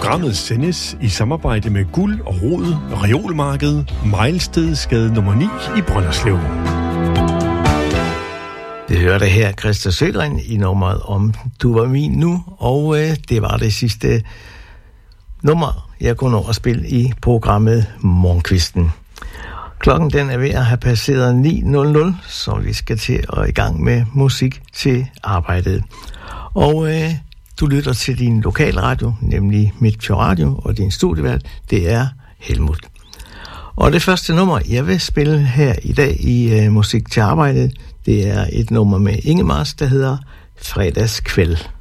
Programmet sendes i samarbejde med Guld og Rod Reolmarked, Mejlstedsgade nummer 9 i Brønderslev. Det hørte her Christa Søgren i nummeret om Du var min nu, og det var det sidste nummer, jeg kunne nå at spille i programmet Morgenkvisten. Klokken den er ved at have passeret 9:00, så vi skal til at i gang med musik til arbejdet. Og du lytter til din lokalradio, nemlig Midtfjord Radio, og din studievært, det er Helmut. Og det første nummer, jeg vil spille her i dag i musik til arbejdet, det er et nummer med Ingemars, der hedder Fredagskvæld.